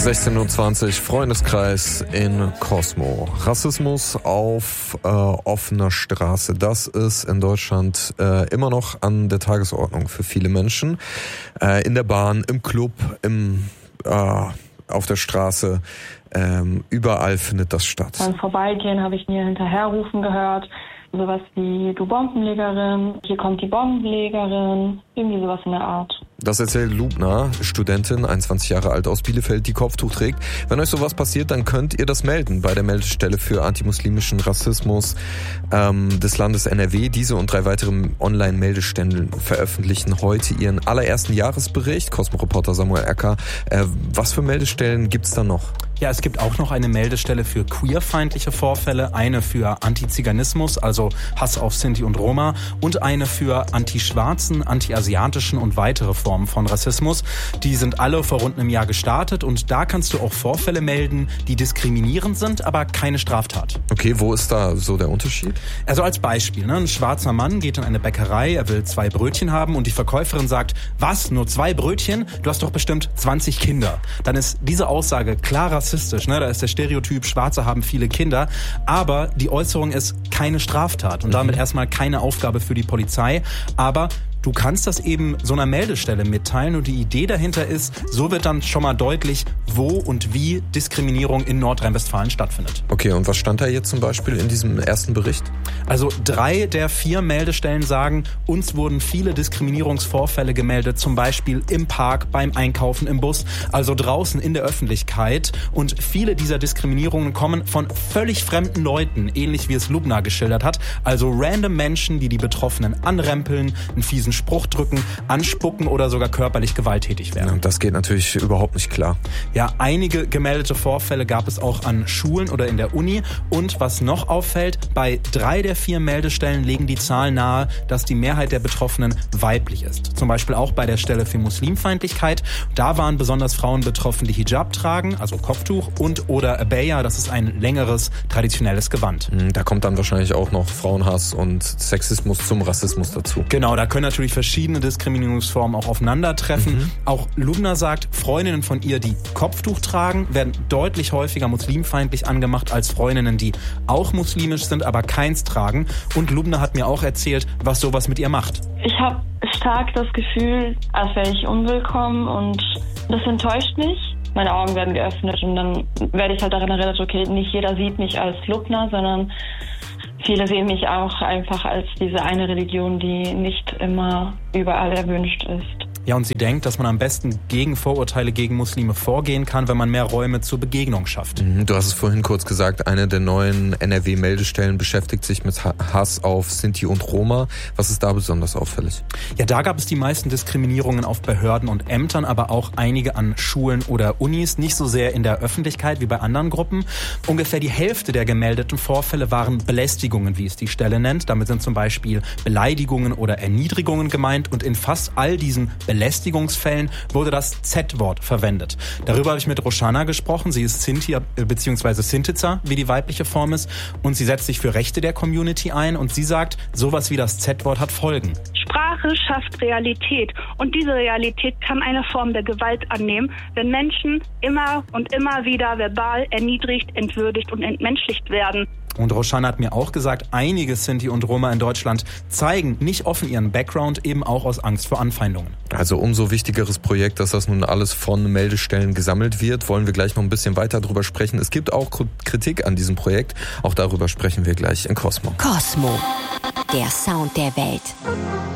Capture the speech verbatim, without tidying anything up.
sechzehn Uhr zwanzig, Freundeskreis in Cosmo. Rassismus auf äh, offener Straße, das ist in Deutschland äh, immer noch an der Tagesordnung für viele Menschen. Äh, in der Bahn, im Club, im, äh, auf der Straße, ähm, überall findet das statt. Beim Vorbeigehen habe ich mir hinterherrufen gehört, sowas wie du Bombenlegerin, hier kommt die Bombenlegerin, irgendwie sowas in der Art. Das erzählt Lubna, Studentin, einundzwanzig Jahre alt aus Bielefeld, die Kopftuch trägt. Wenn euch sowas passiert, dann könnt ihr das melden bei der Meldestelle für antimuslimischen Rassismus ähm, des Landes N R W. Diese und drei weitere Online-Meldestellen veröffentlichen heute ihren allerersten Jahresbericht. Cosmo-Reporter Samuel Ecker. Äh, was für Meldestellen gibt's da noch? Ja, es gibt auch noch eine Meldestelle für queerfeindliche Vorfälle, eine für Antiziganismus, also Hass auf Sinti und Roma, und eine für antischwarzen, antiasiatischen und weitere Formen von Rassismus. Die sind alle vor rund einem Jahr gestartet und da kannst du auch Vorfälle melden, die diskriminierend sind, aber keine Straftat. Okay, wo ist da so der Unterschied? Also als Beispiel, ne, ein schwarzer Mann geht in eine Bäckerei, er will zwei Brötchen haben und die Verkäuferin sagt, was, nur zwei Brötchen? Du hast doch bestimmt zwanzig Kinder. Dann ist diese Aussage klar rassistisch, ne? Da ist der Stereotyp, Schwarze haben viele Kinder, aber die Äußerung ist keine Straftat und damit erstmal keine Aufgabe für die Polizei, aber du kannst das eben so einer Meldestelle mitteilen und die Idee dahinter ist, so wird dann schon mal deutlich, wo und wie Diskriminierung in Nordrhein-Westfalen stattfindet. Okay, und was stand da jetzt zum Beispiel in diesem ersten Bericht? Also drei der vier Meldestellen sagen, uns wurden viele Diskriminierungsvorfälle gemeldet, zum Beispiel im Park, beim Einkaufen, im Bus, also draußen in der Öffentlichkeit. Und viele dieser Diskriminierungen kommen von völlig fremden Leuten, ähnlich wie es Lubna geschildert hat. Also random Menschen, die die Betroffenen anrempeln, einen fiesen Spruch drücken, anspucken oder sogar körperlich gewalttätig werden. Ja, das geht natürlich überhaupt nicht klar. Ja, einige gemeldete Vorfälle gab es auch an Schulen oder in der Uni. Und was noch auffällt, bei drei der vier Meldestellen legen die Zahlen nahe, dass die Mehrheit der Betroffenen weiblich ist. Zum Beispiel auch bei der Stelle für Muslimfeindlichkeit. Da waren besonders Frauen betroffen, die Hijab tragen, also Kopftuch, und oder Abaya, das ist ein längeres, traditionelles Gewand. Da kommt dann wahrscheinlich auch noch Frauenhass und Sexismus zum Rassismus dazu. Genau, da können natürlich verschiedene Diskriminierungsformen auch aufeinandertreffen. Mhm. Auch Lubna sagt, Freundinnen von ihr, die Kopftuch tragen, werden deutlich häufiger muslimfeindlich angemacht als Freundinnen, die auch muslimisch sind, aber keins tragen. Und Lubna hat mir auch erzählt, was sowas mit ihr macht. Ich habe stark das Gefühl, als wäre ich unwillkommen und das enttäuscht mich. Meine Augen werden geöffnet und dann werde ich halt daran erinnert, okay, nicht jeder sieht mich als Lubna, sondern viele sehen mich auch einfach als diese eine Religion, die nicht immer überall erwünscht ist. Ja, und sie denkt, dass man am besten gegen Vorurteile gegen Muslime vorgehen kann, wenn man mehr Räume zur Begegnung schafft. Du hast es vorhin kurz gesagt, eine der neuen N R W-Meldestellen beschäftigt sich mit Hass auf Sinti und Roma. Was ist da besonders auffällig? Ja, da gab es die meisten Diskriminierungen auf Behörden und Ämtern, aber auch einige an Schulen oder Unis, nicht so sehr in der Öffentlichkeit wie bei anderen Gruppen. Ungefähr die Hälfte der gemeldeten Vorfälle waren Belästigungen, wie es die Stelle nennt. Damit sind zum Beispiel Beleidigungen oder Erniedrigungen gemeint und in fast all diesen Belästigungsfällen wurde das Z-Wort verwendet. Darüber habe ich mit Roshana gesprochen. Sie ist Sinti bzw. Sintiza, wie die weibliche Form ist. Und sie setzt sich für Rechte der Community ein. Und sie sagt, sowas wie das Z-Wort hat Folgen. Sprache schafft Realität. Und diese Realität kann eine Form der Gewalt annehmen, wenn Menschen immer und immer wieder verbal erniedrigt, entwürdigt und entmenschlicht werden. Und Roshana hat mir auch gesagt, einige Sinti und Roma in Deutschland zeigen nicht offen ihren Background, eben auch aus Angst vor Anfeindungen. Also umso wichtigeres Projekt, dass das nun alles von Meldestellen gesammelt wird. Wollen wir gleich noch ein bisschen weiter drüber sprechen. Es gibt auch Kritik an diesem Projekt. Auch darüber sprechen wir gleich in Cosmo. Cosmo, der Sound der Welt.